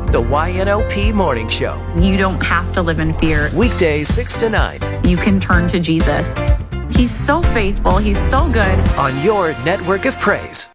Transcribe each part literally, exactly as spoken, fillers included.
The Y N O P Morning Show. You don't have to live in fear. Weekdays six to nine. You can turn to Jesus. He's so faithful. He's so good. On your network of praise.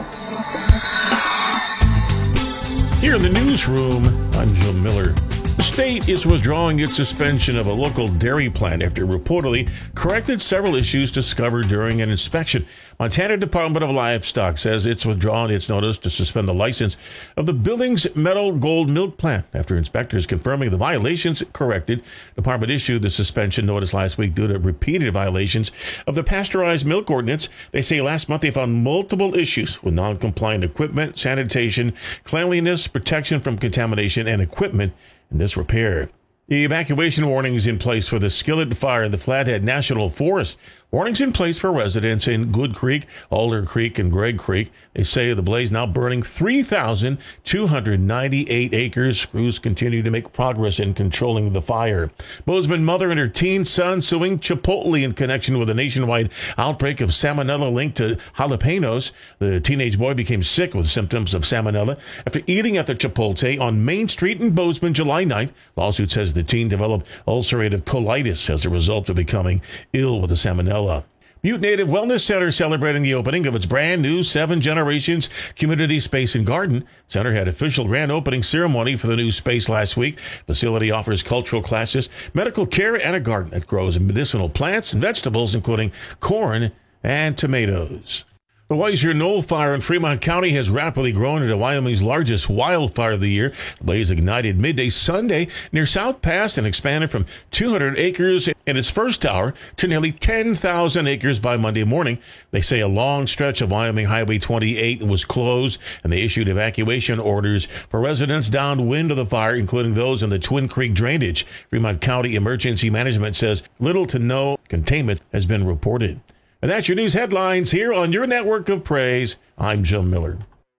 Here in the newsroom, I'm Joe Miller. The state is withdrawing its suspension of a local dairy plant after reportedly corrected several issues discovered during an inspection. Montana Department of Livestock says it's withdrawn its notice to suspend the license of the Billings Meadow Gold Milk Plant after inspectors confirming the violations corrected. The department issued the suspension notice last week due to repeated violations of the pasteurized milk ordinance. They say last month they found multiple issues with non-compliant equipment, sanitation, cleanliness, protection from contamination, and equipment in disrepair. The evacuation warnings in place for the Skillet Fire in the Flathead National Forest. Warnings in place for residents in Good Creek, Alder Creek, and Gregg Creek. They say the blaze now burning three thousand two hundred ninety-eight acres. Crews continue to make progress in controlling the fire. Bozeman mother and her teen son suing Chipotle in connection with a nationwide outbreak of salmonella linked to jalapenos. The teenage boy became sick with symptoms of salmonella after eating at the Chipotle on Main Street in Bozeman July ninth. Lawsuit says the teen developed ulcerative colitis as a result of becoming ill with the salmonella. Butte Native Wellness Center celebrating the opening of its brand new Seven Generations Community Space and Garden. Center had official grand opening ceremony for the new space last week. Facility offers cultural classes, medical care, and a garden that grows medicinal plants and vegetables, including corn and tomatoes. The Weiser Knoll Fire in Fremont County has rapidly grown into Wyoming's largest wildfire of the year. The blaze ignited midday Sunday near South Pass and expanded from two hundred acres in its first hour to nearly ten thousand acres by Monday morning. They say a long stretch of Wyoming Highway twenty-eight was closed, and they issued evacuation orders for residents downwind of the fire, including those in the Twin Creek drainage. Fremont County Emergency Management says little to no containment has been reported. And that's your news headlines here on your network of praise. I'm Joe Miller.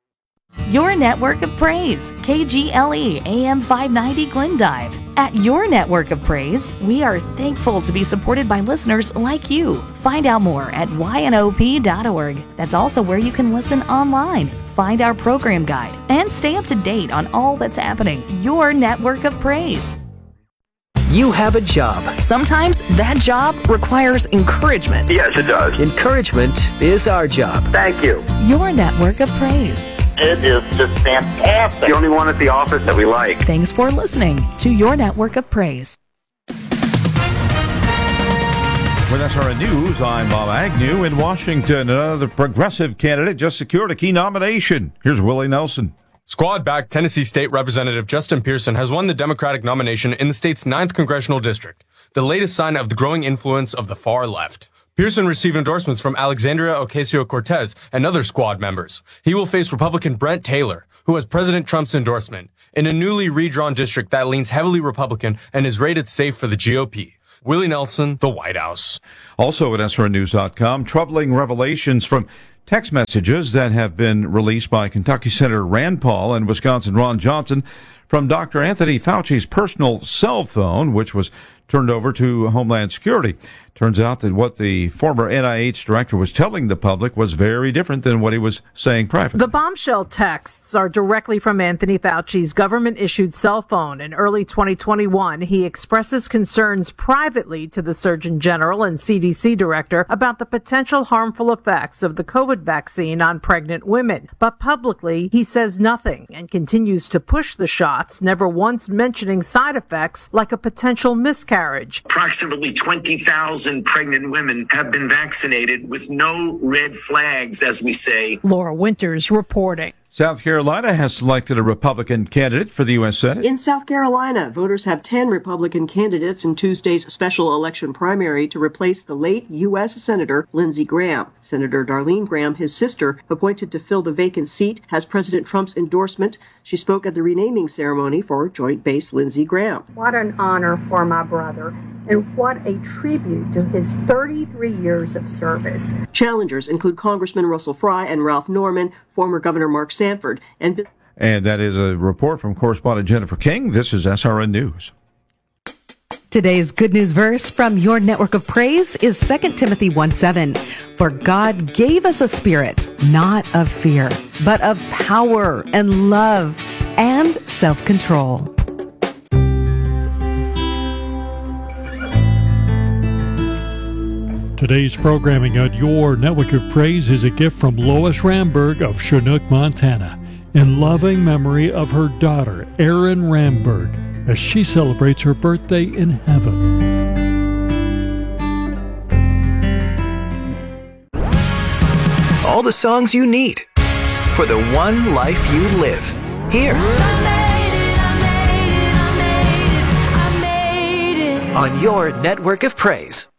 Your network of praise, K G L E A M five ninety Glendive. At your network of praise, we are thankful to be supported by listeners like you. Find out more at Y N O P dot org. That's also where you can listen online, find our program guide, and stay up to date on all that's happening. Your network of praise. You have a job. Sometimes that job requires encouragement. Yes, it does. Encouragement is our job. Thank you. Your network of praise. It is just fantastic. The only one at the office that we like. Thanks for listening to Your Network of Praise. With S R N News, I'm Bob Agnew. In Washington, another progressive candidate just secured a key nomination. Here's Willie Nelson. Squad-backed Tennessee State Representative Justin Pearson has won the Democratic nomination in the state's ninth congressional district, the latest sign of the growing influence of the far left. Pearson received endorsements from Alexandria Ocasio-Cortez and other Squad members. He will face Republican Brent Taylor, who has President Trump's endorsement, in a newly redrawn district that leans heavily Republican and is rated safe for the G O P. Willie Nelson, The White House. Also at S R N news dot com, troubling revelations from text messages that have been released by Kentucky Senator Rand Paul and Wisconsin Ron Johnson from Doctor Anthony Fauci's personal cell phone, which was turned over to Homeland Security. Turns out that what the former N I H director was telling the public was very different than what he was saying privately. The bombshell texts are directly from Anthony Fauci's government-issued cell phone. In early twenty twenty-one, he expresses concerns privately to the Surgeon General and C D C director about the potential harmful effects of the COVID vaccine on pregnant women. But publicly, he says nothing and continues to push the shots, never once mentioning side effects like a potential miscarriage. Approximately twenty thousand pregnant women have been vaccinated with no red flags, as we say. Laura Winters reporting. South Carolina has selected a Republican candidate for the U S Senate. In South Carolina, voters have ten Republican candidates in Tuesday's special election primary to replace the late U S Senator Lindsey Graham. Senator Darlene Graham, his sister, appointed to fill the vacant seat, has President Trump's endorsement. She spoke at the renaming ceremony for Joint Base Lindsey Graham. What an honor for my brother, and what a tribute to his thirty-three years of service. Challengers include Congressman Russell Fry and Ralph Norman, former Governor Mark Sanford, and... And that is a report from correspondent Jennifer King. This is S R N News. Today's good news verse from your network of praise is Second Timothy one seven. For God gave us a spirit, not of fear, but of power and love and self-control. Today's programming on Your Network of Praise is a gift from Lois Ramberg of Chinook, Montana, in loving memory of her daughter, Erin Ramberg, as she celebrates her birthday in heaven. All the songs you need for the one life you live. Here. On Your Network of Praise.